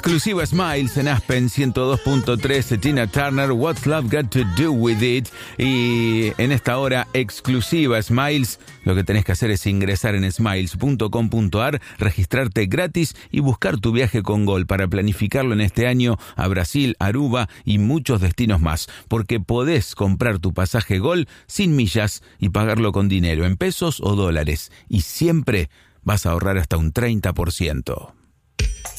Exclusiva Smiles en Aspen 102.3, Tina Turner, What's Love Got to Do With It. Y en esta hora exclusiva Smiles, lo que tenés que hacer es ingresar en smiles.com.ar, registrarte gratis y buscar tu viaje con Gol para planificarlo en este año a Brasil, Aruba y muchos destinos más, porque podés comprar tu pasaje Gol sin millas y pagarlo con dinero en pesos o dólares, y siempre vas a ahorrar hasta un 30%.